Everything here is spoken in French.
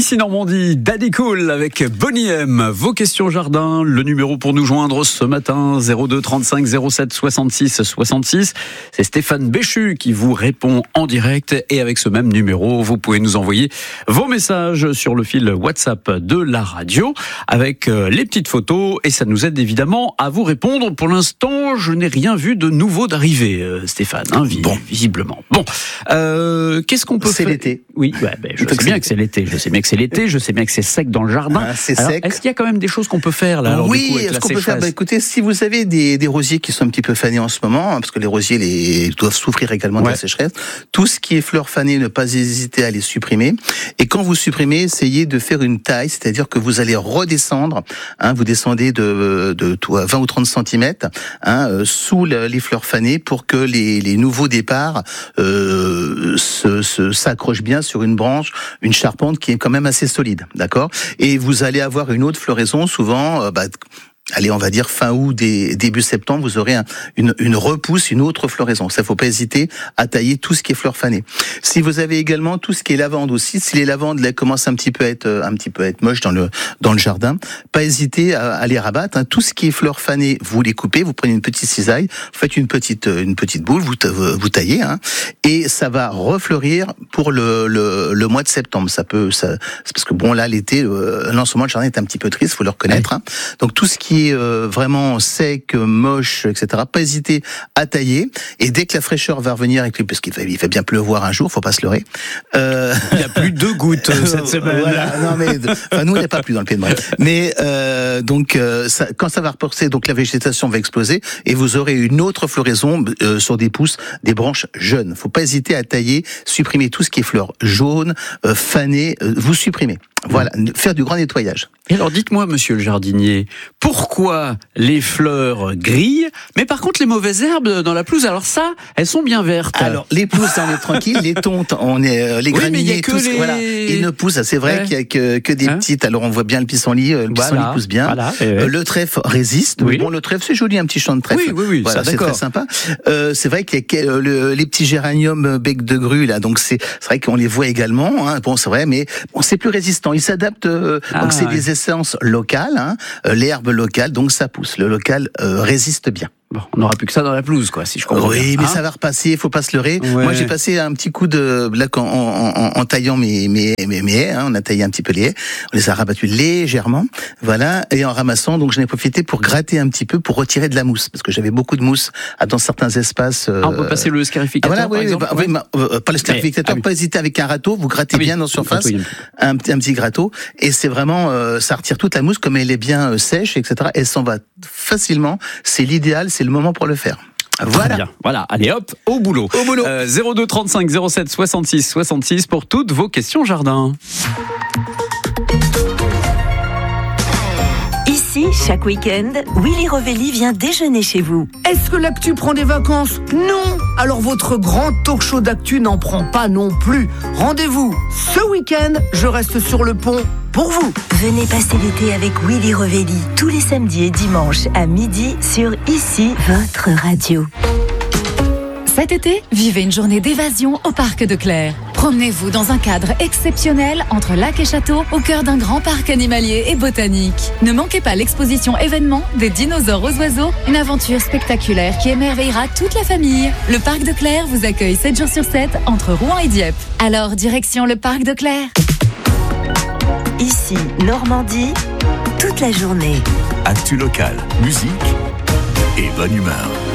Ici Normandie, Daddy Cool avec Bonnie M. Vos questions jardin, le numéro pour nous joindre ce matin, 02 35 07 66 66. C'est Stéphane Béchu qui vous répond en direct et avec ce même numéro, vous pouvez nous envoyer vos messages sur le fil WhatsApp de la radio avec les petites photos et ça nous aide évidemment à vous répondre. Pour l'instant, je n'ai rien vu de nouveau d'arriver, Stéphane, visiblement. Bon, qu'est-ce qu'on peut faire ? C'est l'été. Oui, je sais bien que c'est l'été. Je sais bien que c'est l'été. Je sais bien que c'est sec dans le jardin. C'est alors, sec. Est-ce qu'il y a quand même des choses qu'on peut faire là alors, oui, du coup, avec ce la qu'on peut sécheresse faire, écoutez, si vous avez des rosiers qui sont un petit peu fanés en ce moment, parce que les rosiers doivent souffrir également de la sécheresse, tout ce qui est fleurs fanées, ne pas hésiter à les supprimer. Et quand vous supprimez, essayez de faire une taille, c'est-à-dire que vous allez redescendre. Vous descendez de 20 ou 30 cm sous les fleurs fanées pour que les nouveaux départs s'accrochent bien sur une branche, une charpente qui est quand même assez solide, d'accord ? Et vous allez avoir une autre floraison, souvent, allez, on va dire fin août, début septembre, vous aurez une repousse, une autre floraison. Ça, faut pas hésiter à tailler tout ce qui est fleurs fanées. Si vous avez également tout ce qui est lavande aussi, si les lavandes là, commencent un petit peu à être moches dans le jardin, pas hésiter à les rabattre. Tout ce qui est fleurs fanées, vous les coupez, vous prenez une petite cisaille, vous faites une petite boule, vous taillez, et ça va refleurir pour le mois de septembre. C'est parce que bon là l'été, en ce moment le jardin est un petit peu triste, faut le reconnaître. Donc tout ce qui est vraiment sec, moche, etc. Pas hésiter à tailler. Et dès que la fraîcheur va revenir, parce qu'il va bien pleuvoir un jour, faut pas se leurrer. Il y a plus 2 gouttes cette semaine. Voilà, non mais nous on n'est pas plus dans le pied de bras. Mais quand ça va repousser, donc la végétation va exploser et vous aurez une autre floraison sur des pousses, des branches jeunes. Faut pas hésiter à tailler, supprimer tout ce qui est fleurs jaunes, fanées, vous supprimez. Voilà, faire du grand nettoyage. Et alors dites-moi, monsieur le jardinier, pourquoi les fleurs grillent, mais par contre les mauvaises herbes dans la pelouse, alors ça, elles sont bien vertes. Alors les pelouses, on est tranquille, les tontes, les graminées, tout ça, voilà, ils ne poussent. C'est vrai qu'il y a que des petites. Alors on voit bien le pissenlit, pissenlit pousse bien. Voilà, le trèfle résiste. Oui. Bon, le trèfle c'est joli, un petit champ de trèfle. Oui, voilà, ça, c'est très sympa. C'est vrai qu'il y a les petits géraniums bec de grue là, donc c'est vrai qu'on les voit également. Bon, c'est vrai, mais bon, c'est plus résistant. Ils s'adaptent. Donc c'est des essences locales, l'herbe locale, donc ça pousse. Le local résiste bien. Bon, on n'aura plus que ça dans la pelouse, quoi, si je comprends bien. Oui, mais ça va repasser, il faut pas se leurrer. Ouais. Moi, j'ai passé un petit coup en taillant mes haies, on a taillé un petit peu les haies, on les a rabattus légèrement, voilà, et en ramassant, donc j'en ai profité pour gratter un petit peu, pour retirer de la mousse, parce que j'avais beaucoup de mousse dans certains espaces. On peut passer le scarificateur, par exemple. Pas le scarificateur, pas hésiter avec un râteau, vous grattez bien dans surface, un petit gratteau, et c'est vraiment, ça retire toute la mousse, comme elle est bien sèche, etc., elle s'en va facilement, c'est l'idéal, c'est le moment pour le faire. Voilà. Bien. Voilà, allez hop, au boulot. 02 35 07 66 66 pour toutes vos questions jardin. Ici, chaque week-end, Willy Revelli vient déjeuner chez vous. Est-ce que l'actu prend des vacances ? Non. Alors votre grand talk show d'actu n'en prend pas non plus. Rendez-vous ce week-end, je reste sur le pont pour vous. Venez passer l'été avec Willy Revelli, tous les samedis et dimanches à midi sur Ici, votre radio. Cet été, vivez une journée d'évasion au Parc de Clères. Promenez-vous dans un cadre exceptionnel entre lac et château au cœur d'un grand parc animalier et botanique. Ne manquez pas l'exposition événement des dinosaures aux oiseaux, une aventure spectaculaire qui émerveillera toute la famille. Le Parc de Clères vous accueille 7 jours sur 7 entre Rouen et Dieppe. Alors, direction le Parc de Clères. Ici, Normandie, toute la journée. Actu locale, musique et bonne humeur.